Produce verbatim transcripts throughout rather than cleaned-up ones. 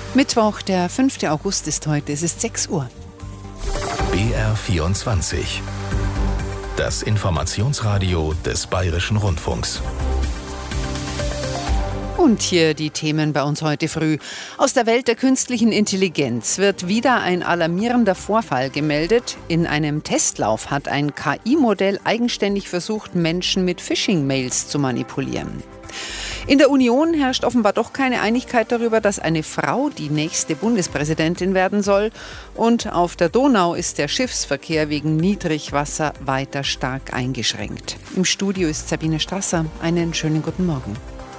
Mittwoch, der fünfte August ist heute, es ist sechs Uhr. B R vierundzwanzig. Das Informationsradio des Bayerischen Rundfunks. Und hier die Themen bei uns heute früh. Aus der Welt der künstlichen Intelligenz wird wieder ein alarmierender Vorfall gemeldet. In einem Testlauf hat ein K I-Modell eigenständig versucht, Menschen mit Phishing-Mails zu manipulieren. In der Union herrscht offenbar doch keine Einigkeit darüber, dass eine Frau die nächste Bundespräsidentin werden soll. Und auf der Donau ist der Schiffsverkehr wegen Niedrigwasser weiter stark eingeschränkt. Im Studio ist Sabine Strasser. Einen schönen guten Morgen.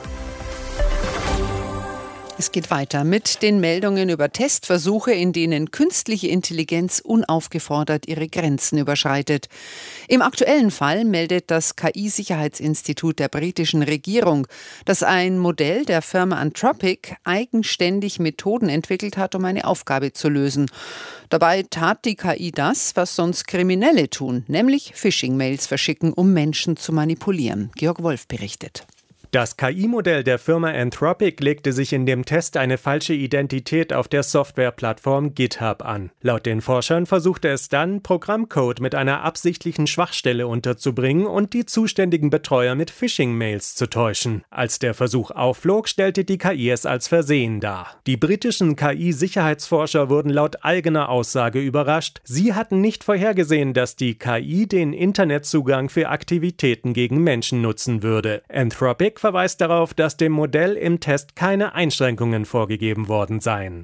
Es geht weiter mit den Meldungen über Testversuche, in denen künstliche Intelligenz unaufgefordert ihre Grenzen überschreitet. Im aktuellen Fall meldet das K I-Sicherheitsinstitut der britischen Regierung, dass ein Modell der Firma Anthropic eigenständig Methoden entwickelt hat, um eine Aufgabe zu lösen. Dabei tat die K I das, was sonst Kriminelle tun, nämlich Phishing-Mails verschicken, um Menschen zu manipulieren. Georg Wolf berichtet. Das K I-Modell der Firma Anthropic legte sich in dem Test eine falsche Identität auf der Softwareplattform GitHub an. Laut den Forschern versuchte es dann, Programmcode mit einer absichtlichen Schwachstelle unterzubringen und die zuständigen Betreuer mit Phishing-Mails zu täuschen. Als der Versuch aufflog, stellte die K I es als Versehen dar. Die britischen K I-Sicherheitsforscher wurden laut eigener Aussage überrascht. Sie hatten nicht vorhergesehen, dass die K I den Internetzugang für Aktivitäten gegen Menschen nutzen würde. Anthropic verweist darauf, dass dem Modell im Test keine Einschränkungen vorgegeben worden seien.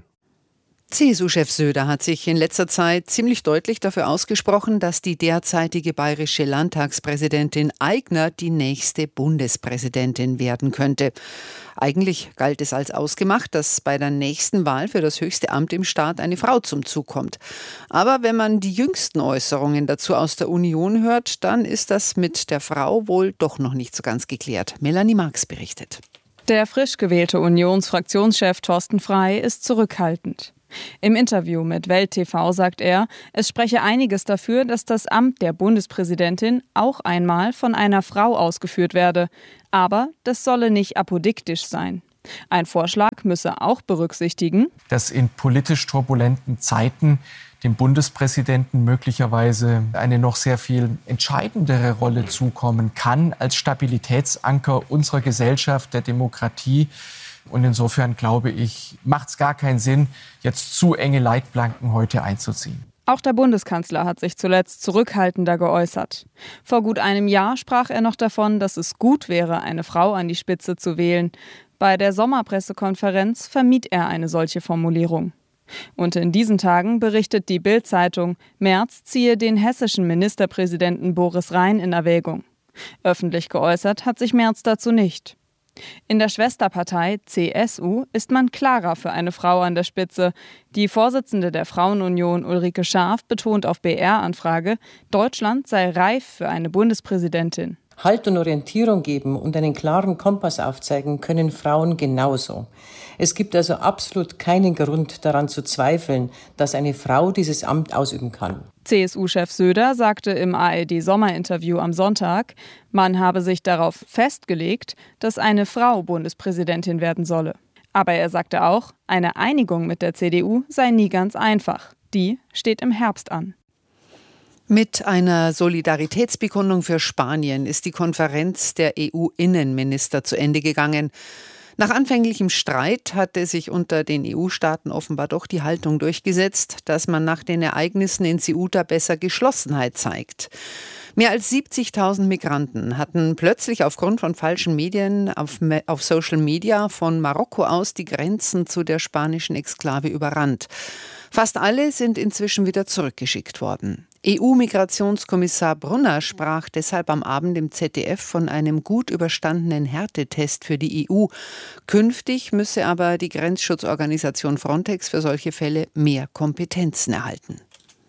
C S U-Chef Söder hat sich in letzter Zeit ziemlich deutlich dafür ausgesprochen, dass die derzeitige bayerische Landtagspräsidentin Aigner die nächste Bundespräsidentin werden könnte. Eigentlich galt es als ausgemacht, dass bei der nächsten Wahl für das höchste Amt im Staat eine Frau zum Zug kommt. Aber wenn man die jüngsten Äußerungen dazu aus der Union hört, dann ist das mit der Frau wohl doch noch nicht so ganz geklärt. Melanie Marx berichtet. Der frisch gewählte Unionsfraktionschef Thorsten Frey ist zurückhaltend. Im Interview mit Welt T V sagt er, es spreche einiges dafür, dass das Amt der Bundespräsidentin auch einmal von einer Frau ausgeführt werde. Aber das solle nicht apodiktisch sein. Ein Vorschlag müsse auch berücksichtigen, dass in politisch turbulenten Zeiten dem Bundespräsidenten möglicherweise eine noch sehr viel entscheidendere Rolle zukommen kann als Stabilitätsanker unserer Gesellschaft, der Demokratie. Und insofern, glaube ich, macht es gar keinen Sinn, jetzt zu enge Leitplanken heute einzuziehen. Auch der Bundeskanzler hat sich zuletzt zurückhaltender geäußert. Vor gut einem Jahr sprach er noch davon, dass es gut wäre, eine Frau an die Spitze zu wählen. Bei der Sommerpressekonferenz vermied er eine solche Formulierung. Und in diesen Tagen berichtet die Bild-Zeitung, Merz ziehe den hessischen Ministerpräsidenten Boris Rhein in Erwägung. Öffentlich geäußert hat sich Merz dazu nicht. In der Schwesterpartei C S U ist man klarer für eine Frau an der Spitze. Die Vorsitzende der Frauenunion Ulrike Schaaf betont auf B R-Anfrage, Deutschland sei reif für eine Bundespräsidentin. Halt und Orientierung geben und einen klaren Kompass aufzeigen können Frauen genauso. Es gibt also absolut keinen Grund daran zu zweifeln, dass eine Frau dieses Amt ausüben kann. C S U-Chef Söder sagte im A R D-Sommerinterview am Sonntag, man habe sich darauf festgelegt, dass eine Frau Bundespräsidentin werden solle. Aber er sagte auch, eine Einigung mit der C D U sei nie ganz einfach. Die steht im Herbst an. Mit einer Solidaritätsbekundung für Spanien ist die Konferenz der E U-Innenminister zu Ende gegangen. Nach anfänglichem Streit hatte sich unter den E U-Staaten offenbar doch die Haltung durchgesetzt, dass man nach den Ereignissen in Ceuta besser Geschlossenheit zeigt. Mehr als siebzigtausend Migranten hatten plötzlich aufgrund von falschen Medien auf, auf Social Media von Marokko aus die Grenzen zu der spanischen Exklave überrannt. Fast alle sind inzwischen wieder zurückgeschickt worden. E U-Migrationskommissar Brunner sprach deshalb am Abend im Z D F von einem gut überstandenen Härtetest für die E U. Künftig müsse aber die Grenzschutzorganisation Frontex für solche Fälle mehr Kompetenzen erhalten.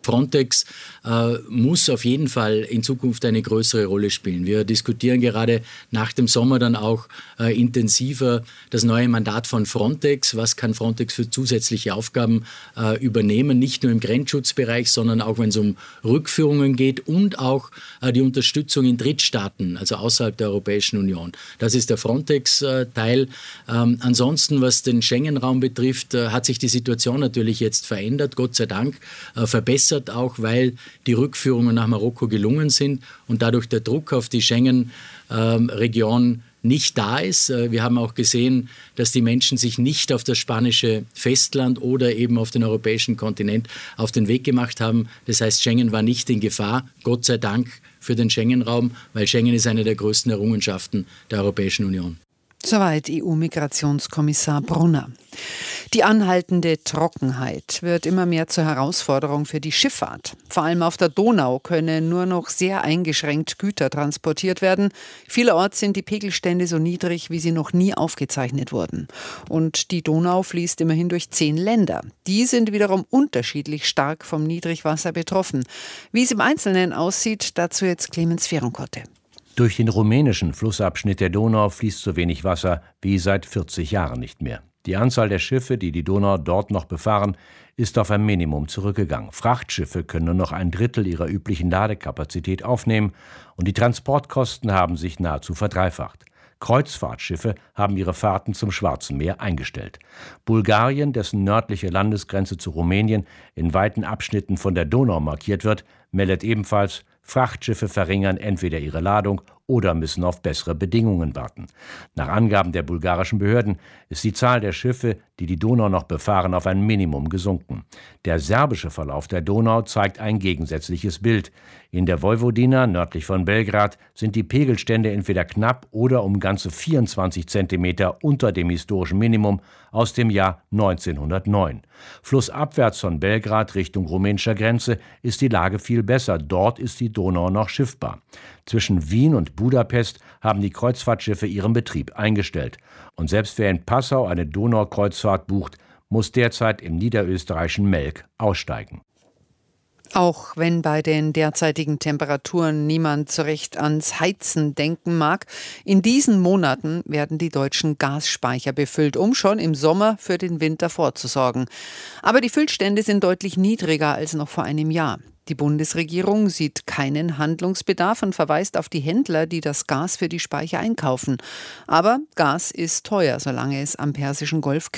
Frontex äh, muss auf jeden Fall in Zukunft eine größere Rolle spielen. Wir diskutieren gerade nach dem Sommer dann auch äh, intensiver das neue Mandat von Frontex. Was kann Frontex für zusätzliche Aufgaben äh, übernehmen? Nicht nur im Grenzschutzbereich, sondern auch wenn es um Rückführungen geht und auch äh, die Unterstützung in Drittstaaten, also außerhalb der Europäischen Union. Das ist der Frontex-Teil. Ähm, ansonsten, was den Schengen-Raum betrifft, äh, hat sich die Situation natürlich jetzt verändert, Gott sei Dank, äh, verbessert auch, weil die Rückführungen nach Marokko gelungen sind und dadurch der Druck auf die Schengen-Region nicht da ist. Wir haben auch gesehen, dass die Menschen sich nicht auf das spanische Festland oder eben auf den europäischen Kontinent auf den Weg gemacht haben. Das heißt, Schengen war nicht in Gefahr, Gott sei Dank für den Schengen-Raum, weil Schengen ist eine der größten Errungenschaften der Europäischen Union. Soweit E U-Migrationskommissar Brunner. Die anhaltende Trockenheit wird immer mehr zur Herausforderung für die Schifffahrt. Vor allem auf der Donau können nur noch sehr eingeschränkt Güter transportiert werden. Vielerorts sind die Pegelstände so niedrig, wie sie noch nie aufgezeichnet wurden. Und die Donau fließt immerhin durch zehn Länder. Die sind wiederum unterschiedlich stark vom Niedrigwasser betroffen. Wie es im Einzelnen aussieht, dazu jetzt Clemens Ferenkotte. Durch den rumänischen Flussabschnitt der Donau fließt so wenig Wasser wie seit vierzig Jahren nicht mehr. Die Anzahl der Schiffe, die die Donau dort noch befahren, ist auf ein Minimum zurückgegangen. Frachtschiffe können nur noch ein Drittel ihrer üblichen Ladekapazität aufnehmen und die Transportkosten haben sich nahezu verdreifacht. Kreuzfahrtschiffe haben ihre Fahrten zum Schwarzen Meer eingestellt. Bulgarien, dessen nördliche Landesgrenze zu Rumänien in weiten Abschnitten von der Donau markiert wird, meldet ebenfalls, Frachtschiffe verringern entweder ihre Ladung oder müssen auf bessere Bedingungen warten. Nach Angaben der bulgarischen Behörden ist die Zahl der Schiffe, die die Donau noch befahren, auf ein Minimum gesunken. Der serbische Verlauf der Donau zeigt ein gegensätzliches Bild. In der Vojvodina, nördlich von Belgrad, sind die Pegelstände entweder knapp oder um ganze vierundzwanzig Zentimeter unter dem historischen Minimum aus dem Jahr neunzehnhundertneun. Flussabwärts von Belgrad Richtung rumänischer Grenze ist die Lage viel besser. Dort ist die Donau noch schiffbar. Zwischen Wien und Budapest haben die Kreuzfahrtschiffe ihren Betrieb eingestellt. Und selbst wer in Passau eine Donaukreuzfahrt bucht, muss derzeit im niederösterreichischen Melk aussteigen. Auch wenn bei den derzeitigen Temperaturen niemand so recht ans Heizen denken mag, in diesen Monaten werden die deutschen Gasspeicher befüllt, um schon im Sommer für den Winter vorzusorgen. Aber die Füllstände sind deutlich niedriger als noch vor einem Jahr. Die Bundesregierung sieht keinen Handlungsbedarf und verweist auf die Händler, die das Gas für die Speicher einkaufen. Aber Gas ist teuer, solange es am Persischen Golf